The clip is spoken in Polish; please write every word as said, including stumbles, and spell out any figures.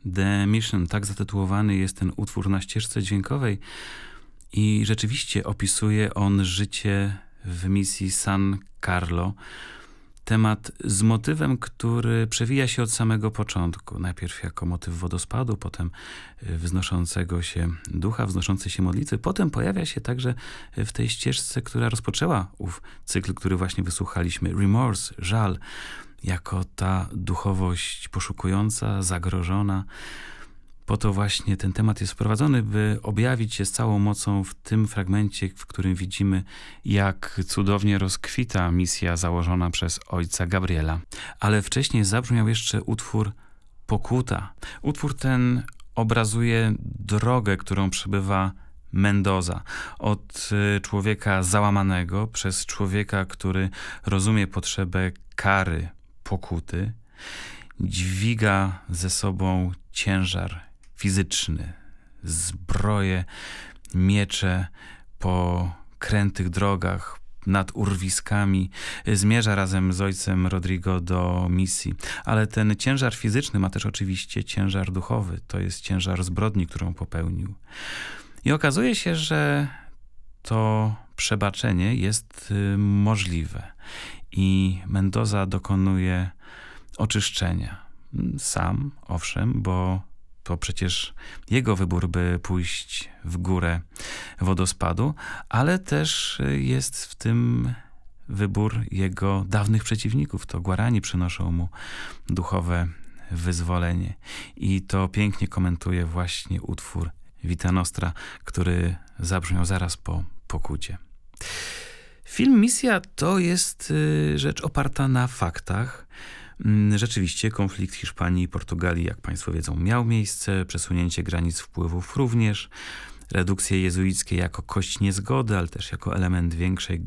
The Mission, tak zatytułowany jest ten utwór na ścieżce dźwiękowej i rzeczywiście opisuje on życie w misji San Carlo. Temat z motywem, który przewija się od samego początku. Najpierw jako motyw wodospadu, potem wznoszącego się ducha, wznoszącej się modlitwy. Potem pojawia się także w tej ścieżce, która rozpoczęła ów cykl, który właśnie wysłuchaliśmy. Remorse, żal, jako ta duchowość poszukująca, zagrożona. Po to właśnie ten temat jest wprowadzony, by objawić się z całą mocą w tym fragmencie, w którym widzimy, jak cudownie rozkwita misja założona przez ojca Gabriela. Ale wcześniej zabrzmiał jeszcze utwór Pokuta. Utwór ten obrazuje drogę, którą przebywa Mendoza. Od człowieka załamanego przez człowieka, który rozumie potrzebę kary, pokuty, dźwiga ze sobą ciężar fizyczny, zbroje, miecze po krętych drogach, nad urwiskami, zmierza razem z ojcem Rodrigo do misji. Ale ten ciężar fizyczny ma też oczywiście ciężar duchowy. To jest ciężar zbrodni, którą popełnił. I okazuje się, że to przebaczenie jest możliwe. I Mendoza dokonuje oczyszczenia. Sam, owszem, bo to przecież jego wybór, by pójść w górę wodospadu, ale też jest w tym wybór jego dawnych przeciwników. To Guarani przynoszą mu duchowe wyzwolenie. I to pięknie komentuje właśnie utwór Vita Nostra, który zabrzmiał zaraz po pokucie. Film Misja to jest rzecz oparta na faktach. Rzeczywiście konflikt Hiszpanii i Portugalii, jak państwo wiedzą, miał miejsce, przesunięcie granic wpływów również, redukcje jezuickie jako kość niezgody, ale też jako element większej